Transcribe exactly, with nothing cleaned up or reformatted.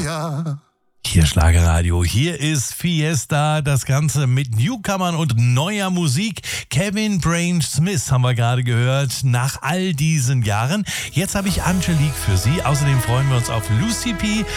ja. Hier Schlagerradio, hier ist Fiesta, das Ganze mit Newcomern und neuer Musik. Kevin Brain Smith haben wir gerade gehört, nach all diesen Jahren. Jetzt habe ich Angelique für Sie. Außerdem freuen wir uns auf Lucy P.